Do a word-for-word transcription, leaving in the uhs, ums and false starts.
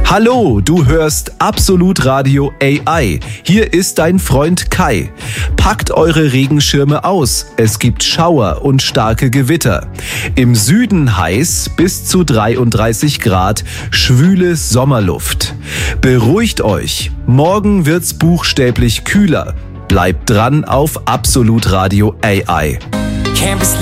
Hallo, du hörst Absolut Radio A I. Hier ist dein Freund Kai. Packt eure Regenschirme aus. Es gibt Schauer und starke Gewitter. Im Süden heiß bis zu dreiunddreißig Grad, schwüle Sommerluft. Beruhigt euch. Morgen wird's buchstäblich kühler. Bleibt dran auf Absolut Radio A I.